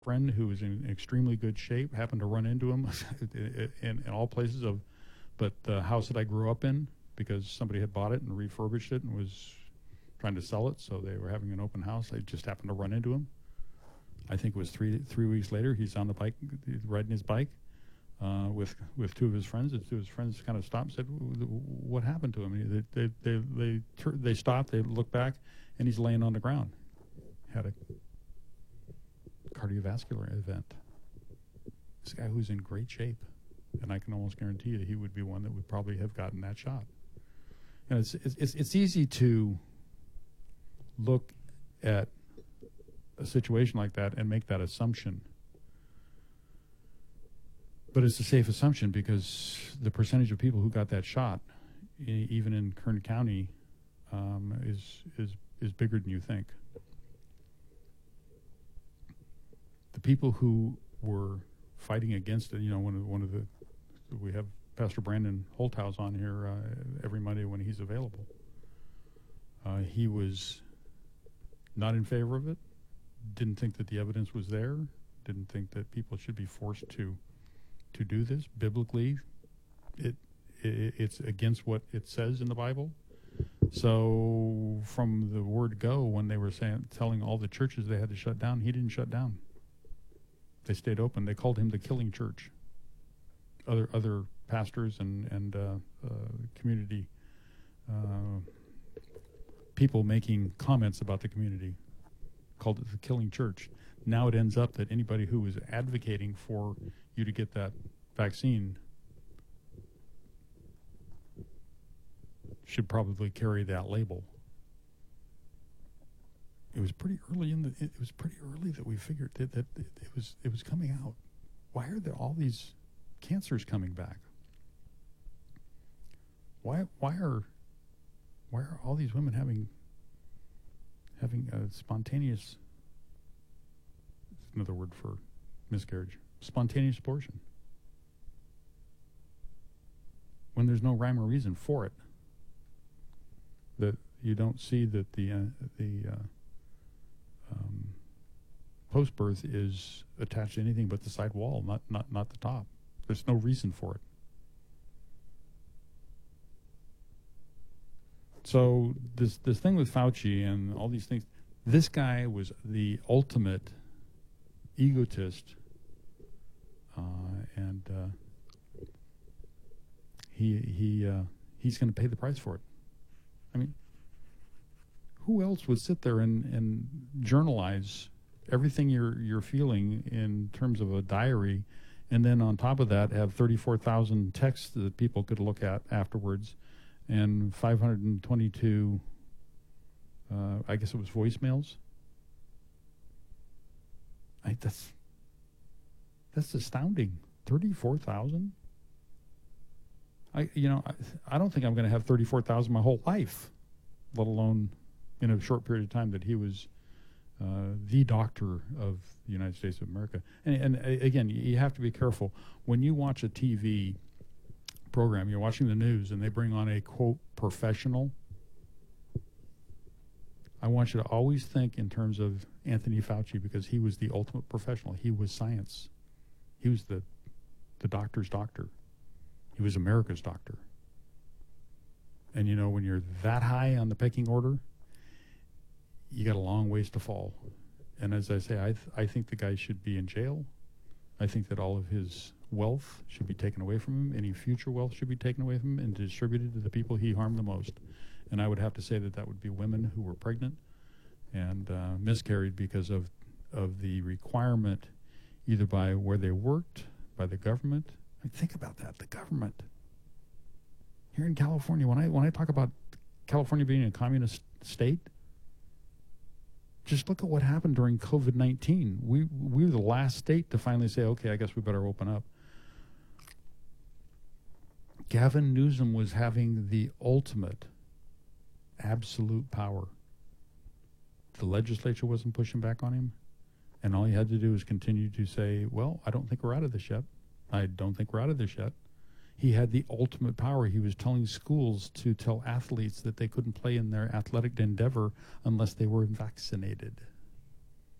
friend who was in extremely good shape, happened to run into him in all places of, but the house that I grew up in, because somebody had bought it and refurbished it and was trying to sell it, so they were having an open house. I just happened to run into him. I think it was three weeks later. He's on the bike, riding his bike with two of his friends. The two of his friends kind of stopped and said, "What happened to him?" They stopped. They looked back, and he's laying on the ground. Had a cardiovascular event. This guy who's in great shape, and I can almost guarantee you he would be one that would probably have gotten that shot. And it's easy to look at a situation like that and make that assumption, but it's a safe assumption because the percentage of people who got that shot, even in Kern County, is bigger than you think. The people who were fighting against it, we have Pastor Brandon Holthaus on here every Monday when he's available. He was not in favor of it, didn't think that the evidence was there, didn't think that people should be forced to do this. Biblically, it's against what it says in the Bible. So from the word go, when they were telling all the churches they had to shut down, he didn't shut down. They stayed open. They called him the killing church. Other pastors and community people making comments about the community called it the killing church. Now it ends up that anybody who is advocating for you to get that vaccine should probably carry that label. It was pretty early that we figured that it was coming out. Why are there all these cancers coming back? Why are all these women having a spontaneous, another word for miscarriage, spontaneous abortion, when there's no rhyme or reason for it? That you don't see that the post-birth is attached to anything but the side wall, not the top. There's no reason for it. So this thing with Fauci and all these things, this guy was the ultimate egotist, and he's going to pay the price for it. I mean, who else would sit there and journalize everything you're feeling in terms of a diary, and then on top of that have 34,000 texts that people could look at afterwards, and 522, I guess it was voicemails? That's astounding. 34,000? I don't think I'm going to have 34,000 my whole life, let alone in a short period of time that he was the doctor of the United States of America. And again, you have to be careful. When you watch a TV program, you're watching the news, and they bring on a, quote, professional, I want you to always think in terms of Anthony Fauci, because he was the ultimate professional. He was science. He was the doctor's doctor. He was America's doctor. And when you're that high on the pecking order, you got a long ways to fall. And as I say, I think the guy should be in jail. I think that all of his wealth should be taken away from him. Any future wealth should be taken away from him and distributed to the people he harmed the most. And I would have to say that would be women who were pregnant and miscarried because of the requirement, either by where they worked, by the government. Think about that, the government. Here in California, when I talk about California being a communist state, just look at what happened during COVID-19. We were the last state to finally say, okay, I guess we better open up. Gavin Newsom was having the ultimate, absolute power. The legislature wasn't pushing back on him, and all he had to do was continue to say, well, I don't think we're out of this yet. I don't think we're out of this yet. He had the ultimate power. He was telling schools to tell athletes that they couldn't play in their athletic endeavor unless they were vaccinated.